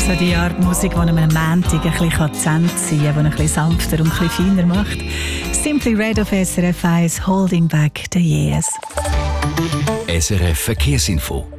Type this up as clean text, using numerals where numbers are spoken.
So die Art Musik, die am Montag ein bisschen dezent sein kann, die ein bisschen sanfter und ein bisschen feiner macht. Simply Red auf SRF 1, Holding Back the Years. SRF Verkehrsinfo.